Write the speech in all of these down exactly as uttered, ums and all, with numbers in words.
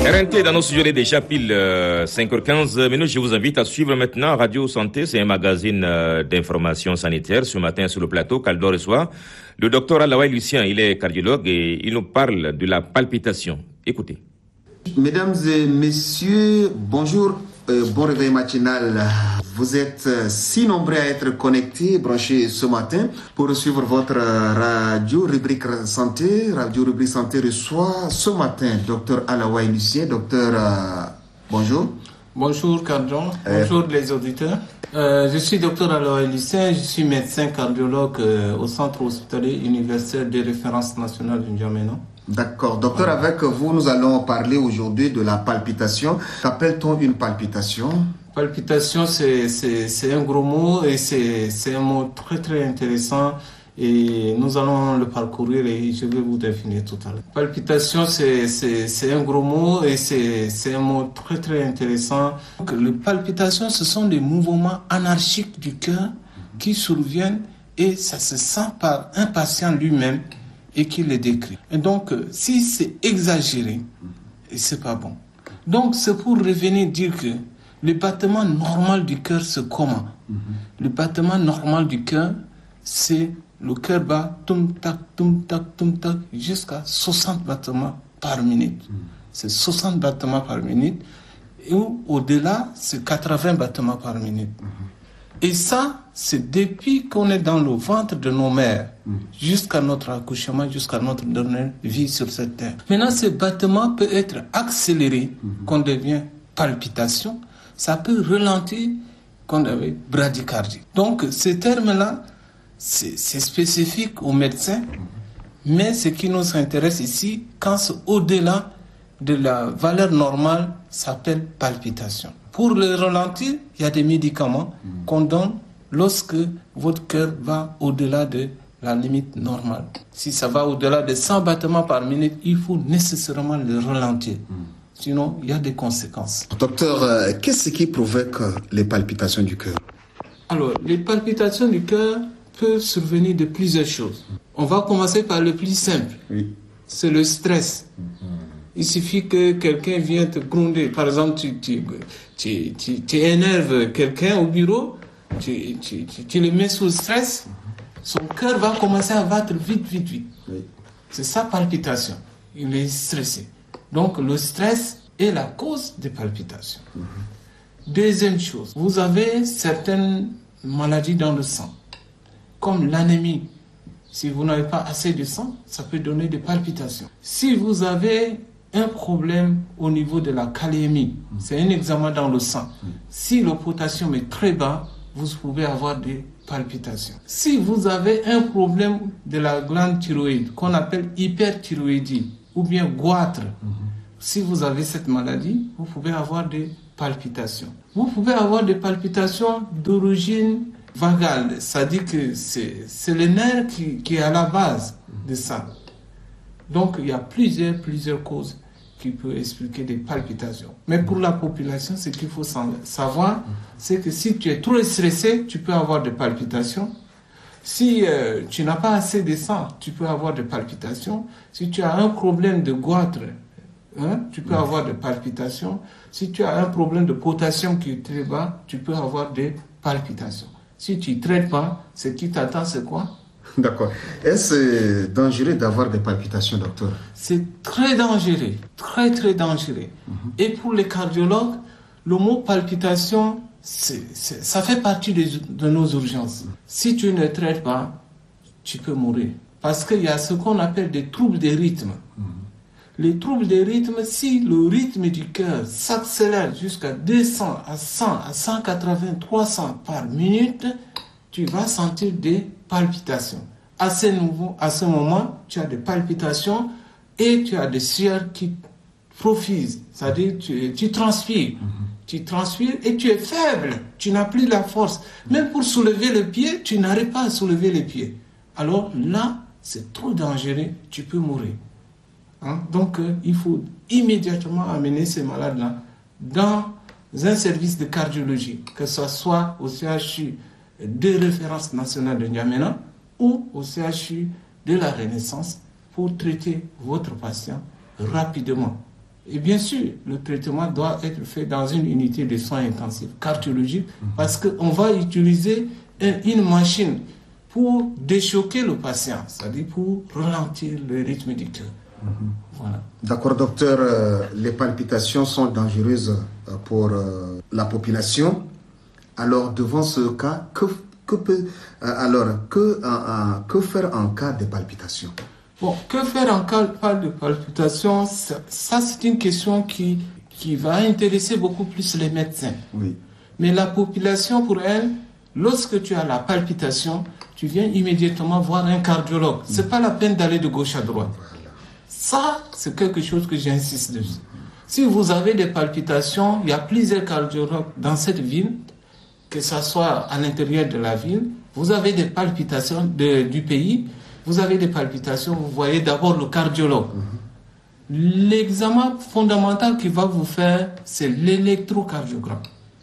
R N T dans nos sujets déjà pile euh, cinq heures quinze minutes. Je vous invite à suivre maintenant Radio Santé. C'est un magazine euh, d'information sanitaire. Ce matin sur le plateau, Kaldor reçoit le docteur Alaouaï Lucien. Il est cardiologue et il nous parle de la palpitation. Écoutez. Mesdames et messieurs, bonjour, euh, bon réveil matinal. Vous êtes euh, si nombreux à être connectés, branchés ce matin pour suivre votre euh, radio rubrique santé. Radio rubrique santé reçoit ce matin docteur Alaouaï Lucien. Docteur, euh, bonjour. Bonjour Cardon, euh... bonjour les auditeurs. Euh, je suis docteur Alaouaï Lucien, je suis médecin cardiologue euh, au centre hospitalier universitaire de référence nationale de N'Djamena. D'accord. Docteur, avec vous, nous allons parler aujourd'hui de la palpitation. Qu'appelle-t-on une palpitation? Palpitation, c'est, c'est, c'est un gros mot et c'est, c'est un mot très très intéressant et nous allons le parcourir et je vais vous définir tout à l'heure. Palpitation, c'est, c'est, c'est un gros mot et c'est, c'est un mot très très intéressant. Donc, les palpitations, ce sont des mouvements anarchiques du cœur qui surviennent et ça se sent par un patient lui-même et qui les décrit. Et donc, si c'est exagéré, c'est pas bon. Donc, c'est pour revenir dire que le battement normal du cœur, c'est comment? Mm-hmm. Le battement normal du cœur, c'est le cœur bat tum tac tum tac tum tac jusqu'à soixante battements par minute. Mm-hmm. C'est soixante battements par minute. Et au-delà, c'est quatre-vingts battements par minute. Mm-hmm. Et ça, c'est depuis qu'on est dans le ventre de nos mères, mmh. jusqu'à notre accouchement, jusqu'à notre dernière vie sur cette terre. Maintenant, ce battement peut être accéléré, mmh. qu'on devient palpitation. Ça peut ralentir, qu'on devient bradycardie. Donc, ce terme-là, c'est, c'est spécifique aux médecins, mmh. mais ce qui nous intéresse ici, quand c'est au-delà de la valeur normale, ça s'appelle palpitation. Pour le ralentir, il y a des médicaments mmh. qu'on donne lorsque votre cœur va au-delà de la limite normale. Si ça va au-delà de cent battements par minute, il faut nécessairement le ralentir. Mmh. Sinon, il y a des conséquences. Docteur, euh, qu'est-ce qui provoque les palpitations du cœur? Alors, les palpitations du cœur peuvent survenir de plusieurs choses. Mmh. On va commencer par le plus simple. Oui. C'est le stress. Mmh. Il suffit que quelqu'un vienne te gronder. Par exemple, tu, tu, tu, tu, tu énerves quelqu'un au bureau, tu, tu, tu, tu le mets sous stress, son cœur va commencer à battre vite, vite, vite. Oui. C'est sa palpitation. Il est stressé. Donc, le stress est la cause des palpitations. Mm-hmm. Deuxième chose, vous avez certaines maladies dans le sang, comme l'anémie. Si vous n'avez pas assez de sang, ça peut donner des palpitations. Si vous avez un problème au niveau de la kaliémie, c'est un examen dans le sang. Si le potassium est très bas, vous pouvez avoir des palpitations. Si vous avez un problème de la glande thyroïde, qu'on appelle hyperthyroïdie, ou bien goitre, mm-hmm. si vous avez cette maladie, vous pouvez avoir des palpitations. Vous pouvez avoir des palpitations d'origine vagale, c'est-à-dire que c'est, c'est le nerf qui, qui est à la base de ça. Donc, il y a plusieurs, plusieurs causes qui peuvent expliquer des palpitations. Mais pour la population, ce qu'il faut savoir, c'est que si tu es trop stressé, tu peux avoir des palpitations. Si euh, tu n'as pas assez de sang, tu peux avoir des palpitations. Si tu as un problème de goitre, hein, tu peux avoir des palpitations. Si tu as un problème de potassium qui est très bas, tu peux avoir des palpitations. Si tu ne traites pas, ce qui t'attend, c'est quoi? D'accord. Est-ce dangereux d'avoir des palpitations, docteur? C'est très dangereux, très très dangereux. Mm-hmm. Et pour les cardiologues, le mot palpitation, c'est, c'est, ça fait partie de, de nos urgences. Mm-hmm. Si tu ne traites pas, tu peux mourir. Parce qu'il y a ce qu'on appelle des troubles de rythme. Mm-hmm. Les troubles de rythme, si le rythme du cœur s'accélère jusqu'à deux cents, à cent, à cent quatre-vingts, trois cents par minute, tu vas sentir des palpitations. À ce, nouveau, à ce moment, tu as des palpitations et tu as des sueurs qui profusent. C'est-à-dire tu, tu transpires. Mm-hmm. Tu transpires et tu es faible. Tu n'as plus la force. Même pour soulever le pied, tu n'arrives pas à soulever les pieds. Alors là, c'est trop dangereux. Tu peux mourir. Hein? Donc, euh, il faut immédiatement amener ces malades-là dans un service de cardiologie, que ce soit au C H U de référence nationale de N'Djamena ou au C H U de la Renaissance pour traiter votre patient rapidement Et bien sûr, le traitement doit être fait dans une unité de soins intensifs cardiologiques parce qu'on va utiliser une machine pour déchoquer le patient, c'est-à-dire pour ralentir le rythme du cœur. Mmh. Voilà. D'accord, docteur. Euh, les palpitations sont dangereuses euh, pour euh, la population. Alors, devant ce cas, que, que, peut, euh, alors, que, euh, euh, que faire en cas de palpitations? Bon, que faire en cas de palpitations? Ça, ça c'est une question qui, qui va intéresser beaucoup plus les médecins. Oui. Mais la population, pour elle, lorsque tu as la palpitation, tu viens immédiatement voir un cardiologue. Ce n'est pas la peine d'aller de gauche à droite. Ça, c'est quelque chose que j'insiste dessus. Si vous avez des palpitations, il y a plusieurs cardiologues dans cette ville, que ce soit à l'intérieur de la ville. Vous avez des palpitations de, du pays, vous avez des palpitations, vous voyez d'abord le cardiologue. L'examen fondamental qu'il va vous faire, c'est l'électrocardiogramme,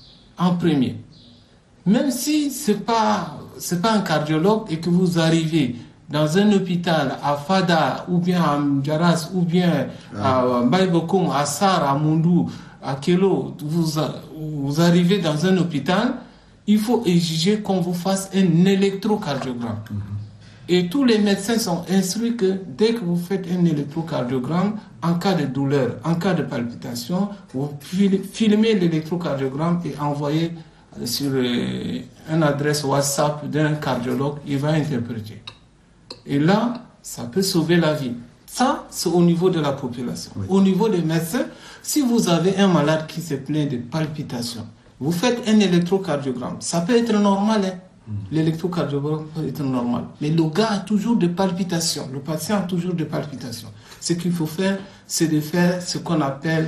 en premier. Même si ce n'est pas, c'est pas un cardiologue et que vous arrivez dans un hôpital à Fada, ou bien à Mjaras, ou bien à Baïbokoum, à Sar, à Mundou, à Kelo, vous, vous arrivez dans un hôpital, il faut exiger qu'on vous fasse un électrocardiogramme. Mm-hmm. Et tous les médecins sont instruits que dès que vous faites un électrocardiogramme, en cas de douleur, en cas de palpitation, vous filmez l'électrocardiogramme et envoyez sur une adresse WhatsApp d'un cardiologue, il va interpréter. Et là, ça peut sauver la vie. Ça, c'est au niveau de la population. Oui. Au niveau des médecins, si vous avez un malade qui se plaint de palpitations, vous faites un électrocardiogramme. Ça peut être normal, hein? Mmh. L'électrocardiogramme peut être normal. Mais le gars a toujours des palpitations. Le patient a toujours des palpitations. Ce qu'il faut faire, c'est de faire ce qu'on appelle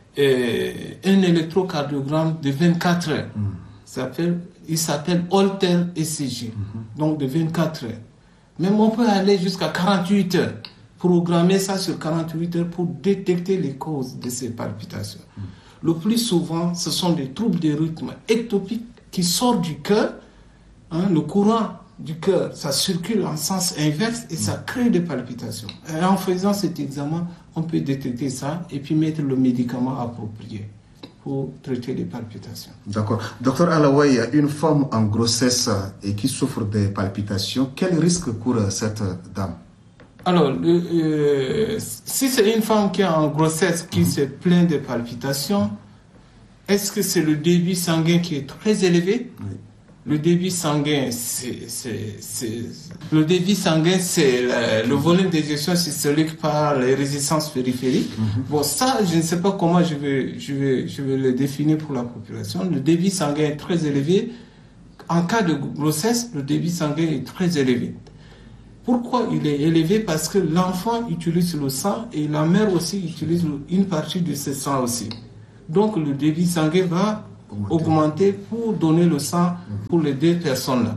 euh, un électrocardiogramme de vingt-quatre heures. Mmh. Ça s'appelle, il s'appelle Holter E C G. Mmh. Donc de vingt-quatre heures. Même on peut aller jusqu'à quarante-huit heures, programmer ça sur quarante-huit heures pour détecter les causes de ces palpitations. Mm. Le plus souvent, ce sont des troubles de rythme ectopiques qui sortent du cœur. Hein, le courant du cœur, ça circule en sens inverse et ça crée des palpitations. Et en faisant cet examen, on peut détecter ça et puis mettre le médicament approprié pour traiter les palpitations. D'accord. Docteur Alaouaï, une femme en grossesse et qui souffre de palpitations, quel risque court cette dame? Alors, le, euh, si c'est une femme qui est en grossesse, qui mmh. se plaint de palpitations, est-ce que c'est le débit sanguin qui est très élevé? Oui. Le débit sanguin, c'est, c'est, c'est, le débit sanguin, c'est le, le volume d'éjection systolique par les résistances périphériques. Mm-hmm. Bon, ça, je ne sais pas comment je vais, je vais, je vais le définir pour la population. Le débit sanguin est très élevé. En cas de grossesse, le débit sanguin est très élevé. Pourquoi il est élevé? Parce que l'enfant utilise le sang et la mère aussi utilise une partie de ce sang aussi. Donc, le débit sanguin va augmenter pour donner le sang pour les deux personnes-là.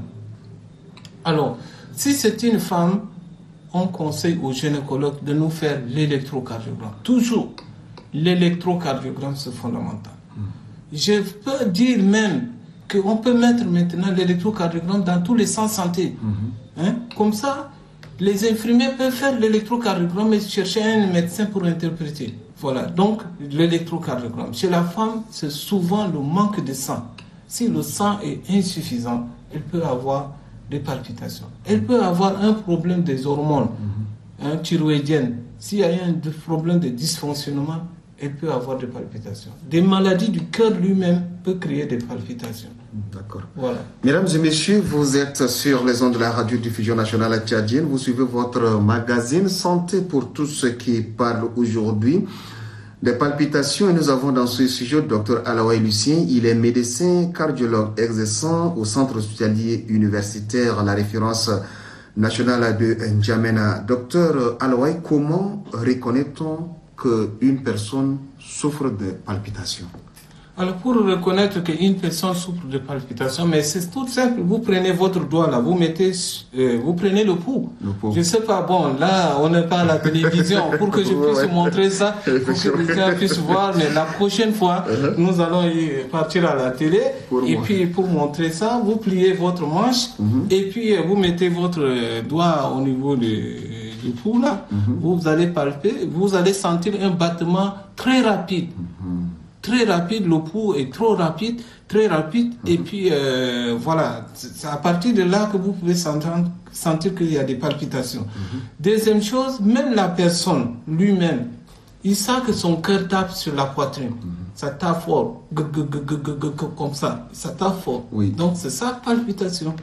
Alors, si c'est une femme, on conseille aux gynécologues de nous faire l'électrocardiogramme. Toujours, l'électrocardiogramme, c'est fondamental. Je peux dire même qu'on peut mettre maintenant l'électrocardiogramme dans tous les centres santé. Hein? Comme ça, les infirmiers peuvent faire l'électrocardiogramme et chercher un médecin pour interpréter. Voilà, donc l'électrocardiogramme. Chez la femme, c'est souvent le manque de sang. Si le sang est insuffisant, elle peut avoir des palpitations. Elle peut avoir un problème des hormones, mm-hmm. hein, thyroïdiennes. S'il y a un problème de dysfonctionnement, elle peut avoir des palpitations. Des maladies du cœur lui-même peuvent créer des palpitations. D'accord. Voilà. Mesdames et messieurs, vous êtes sur les ondes de la radio-diffusion nationale tchadienne. Vous suivez votre magazine Santé pour tous ceux qui parlent aujourd'hui des palpitations. Et nous avons dans ce sujet le docteur Alaouaï Lucien. Il est médecin cardiologue exerçant au centre hospitalier universitaire, la référence nationale de N'Djamena. Docteur Alaouaï, comment reconnaît-on qu'une personne souffre de palpitations? Alors, pour reconnaître qu'une personne souffre de palpitations, mais c'est tout simple. Vous prenez votre doigt là, vous mettez, euh, vous prenez le pouls. Le pouls. Je ne sais pas, bon, là, on n'est pas à la télévision pour que je puisse ouais. montrer ça, pour que les gens puissent voir, mais la prochaine fois, uh-huh. nous allons y partir à la télé, pour et moi. Puis pour montrer ça, vous pliez votre manche, uh-huh. et puis vous mettez votre doigt au niveau de, le pouls là, mm-hmm. vous allez palper, vous allez sentir un battement très rapide. Mm-hmm. Très rapide, le pouls est trop rapide, très rapide, mm-hmm. et puis euh, voilà, c'est à partir de là que vous pouvez sentir, sentir qu'il y a des palpitations. Mm-hmm. Deuxième chose, même la personne lui-même, il sent que son cœur tape sur la poitrine. Mm-hmm. Ça tape fort, g- g- g- g- g- g- comme ça, ça tape fort. Oui. Donc c'est ça, palpitation.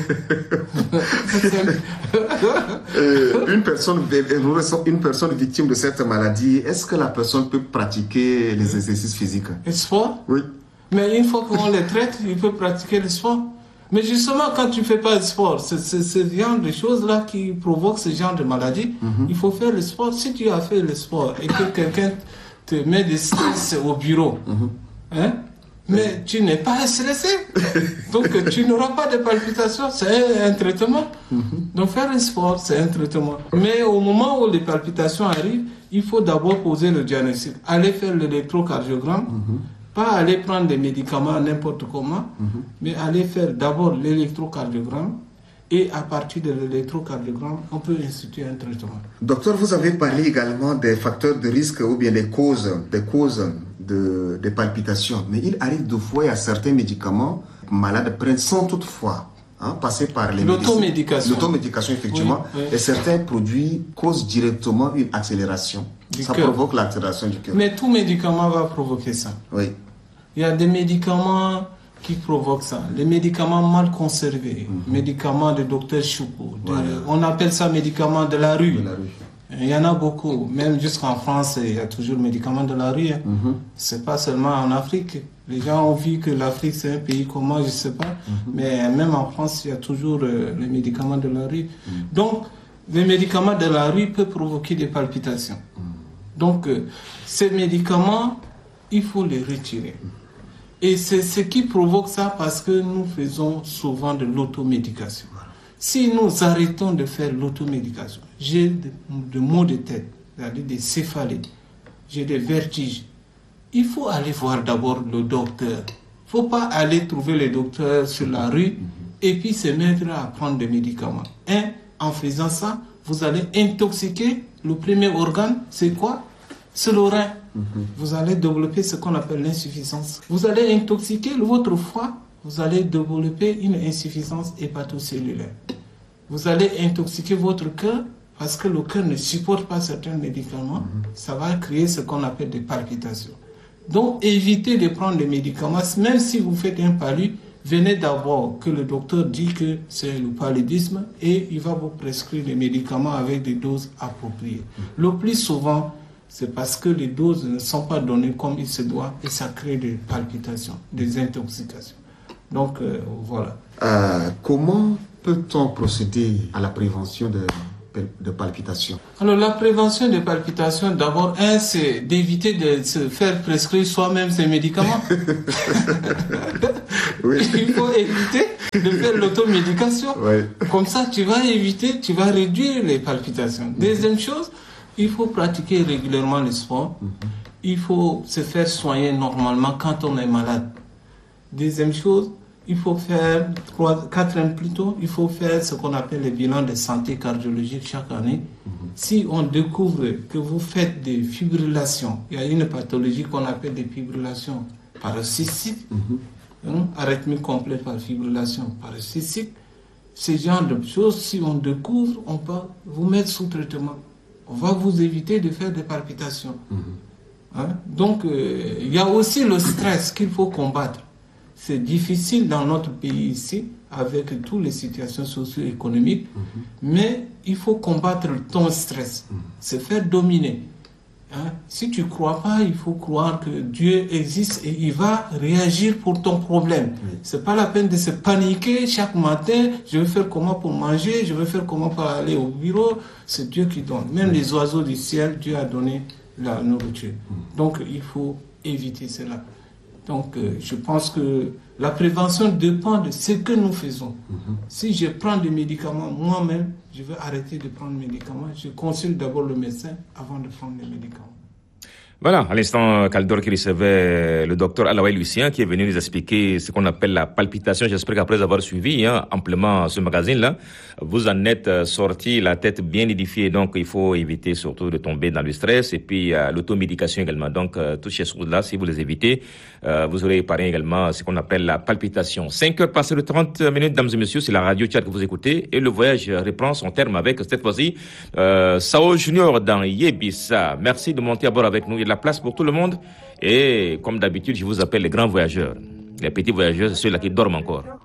euh, une, personne, une personne victime de cette maladie, est-ce que la personne peut pratiquer les exercices physiques? Le sport? Oui. Mais une fois qu'on les traite, il peut pratiquer le sport. Mais justement, quand tu ne fais pas de sport, c'est ce genre de choses-là qui provoquent ce genre de maladie. Mm-hmm. Il faut faire le sport. Si tu as fait le sport et que quelqu'un te met des stress au bureau, mm-hmm. hein, mais tu n'es pas stressé. Donc tu n'auras pas de palpitations. C'est un traitement. Mm-hmm. Donc faire le sport, c'est un traitement. Mais au moment où les palpitations arrivent, il faut d'abord poser le diagnostic. Aller faire l'électrocardiogramme. Mm-hmm. Pas aller prendre des médicaments n'importe comment, mm-hmm. mais aller faire d'abord l'électrocardiogramme et à partir de l'électrocardiogramme, on peut instituer un traitement. Docteur, vous avez parlé également des facteurs de risque ou bien des causes, des causes de, de palpitations. Mais il arrive deux fois, il y a certains médicaments malades prennent sans toutefois hein, passer par les l'automédication. L'automédication, effectivement. Oui, oui. Et certains produits causent directement une accélération. Du ça coeur. Provoque l'accélération du cœur. Mais tout médicament va provoquer ça. Oui. Il y a des médicaments qui provoquent ça. Les médicaments mal conservés, mm-hmm. médicaments de docteur Choupo. De, voilà. On appelle ça médicaments de la rue. De la rue. Il y en a beaucoup. Même jusqu'en France, il y a toujours médicaments de la rue. Hein. Mm-hmm. C'est pas seulement en Afrique. Les gens ont vu que l'Afrique c'est un pays comment, je ne sais pas. Mm-hmm. Mais même en France, il y a toujours euh, les médicaments de la rue. Mm-hmm. Donc, les médicaments de la rue peuvent provoquer des palpitations. Mm-hmm. Donc, euh, ces médicaments, il faut les retirer. Et c'est ce qui provoque ça parce que nous faisons souvent de l'automédication. Si nous arrêtons de faire l'automédication, j'ai des maux de tête, c'est-à-dire des céphalées, j'ai des vertiges, il faut aller voir d'abord le docteur. Il ne faut pas aller trouver le docteur sur la rue et puis se mettre à prendre des médicaments. Un, en faisant ça, vous allez intoxiquer le premier organe, c'est quoi? C'est le rein. Mm-hmm. Vous allez développer ce qu'on appelle l'insuffisance. Vous allez intoxiquer votre foie, vous allez développer une insuffisance hépatocellulaire. Vous allez intoxiquer votre cœur parce que le cœur ne supporte pas certains médicaments. Mm-hmm. Ça va créer ce qu'on appelle des palpitations. Donc, évitez de prendre des médicaments. Même si vous faites un palud, venez d'abord que le docteur dit que c'est le paludisme et il va vous prescrire des médicaments avec des doses appropriées. Mm-hmm. Le plus souvent, c'est parce que les doses ne sont pas données comme il se doit et ça crée des palpitations, des intoxications. Donc, euh, voilà. Euh, comment peut-on procéder à la prévention de, de palpitations? Alors, la prévention des palpitations, d'abord, un, c'est d'éviter de se faire prescrire soi-même ces médicaments. Oui. Il faut éviter de faire l'automédication. Oui. Comme ça, tu vas éviter, tu vas réduire les palpitations. Deuxième chose, il faut pratiquer régulièrement le sport. Mm-hmm. Il faut se faire soigner normalement quand on est malade. Deuxième chose, il faut faire, trois, quatre ans plus tôt, il faut faire ce qu'on appelle le bilan de santé cardiologique chaque année. Mm-hmm. Si on découvre que vous faites des fibrillations, il y a une pathologie qu'on appelle des fibrillations paroxystiques, mm-hmm. hein, arythmie complète par fibrillation paroxystique, ce genre de choses, si on découvre, on peut vous mettre sous traitement. On va vous éviter de faire des palpitations. Mm-hmm. Hein? Donc, euh, il y a aussi le stress qu'il faut combattre. C'est difficile dans notre pays ici, avec toutes les situations socio-économiques, mm-hmm. mais il faut combattre ton stress, mm-hmm. se faire dominer. Hein? Si tu ne crois pas, il faut croire que Dieu existe et il va réagir pour ton problème. Mm-hmm. Ce n'est pas la peine de se paniquer chaque matin. Je vais faire comment pour manger, je vais faire comment pour aller au bureau. C'est Dieu qui donne. Même mm-hmm. les oiseaux du ciel, Dieu a donné la nourriture. Mm-hmm. Donc, il faut éviter cela. Donc, euh, je pense que la prévention dépend de ce que nous faisons. Mm-hmm. Si je prends des médicaments moi-même, je vais arrêter de prendre des médicaments. Je consulte d'abord le médecin avant de prendre les médicaments. Voilà, à l'instant, Kaldor qui recevait le docteur Alaouaï Lucien qui est venu nous expliquer ce qu'on appelle la palpitation. J'espère qu'après avoir suivi hein, amplement ce magazine-là, vous en êtes sorti la tête bien édifiée. Donc, il faut éviter surtout de tomber dans le stress et puis euh, l'automédication également. Donc, euh, toutes ces choses-là, si vous les évitez, euh, vous aurez épargné également ce qu'on appelle la palpitation. cinq heures passées de trente minutes, dames et messieurs, c'est la radio Tchad que vous écoutez et le voyage reprend son terme avec, cette fois-ci, euh, Sao Junior dans Yébissa. Merci de monter à bord avec nous. Il y a de la place pour tout le monde et comme d'habitude, je vous appelle les grands voyageurs. Les petits voyageurs, c'est ceux-là qui dorment encore.